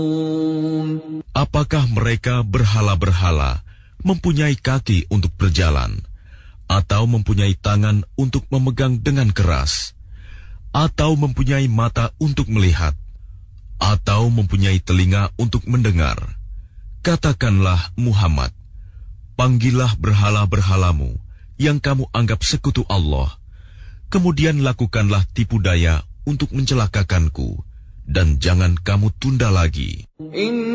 Apakah mereka berhala-berhala mempunyai kaki untuk berjalan, atau mempunyai tangan untuk memegang dengan keras, atau mempunyai mata untuk melihat, atau mempunyai telinga untuk mendengar? Katakanlah Muhammad, panggillah berhala-berhalamu yang kamu anggap sekutu Allah, kemudian lakukanlah tipu daya untuk mencelakakanku, dan jangan kamu tunda lagi.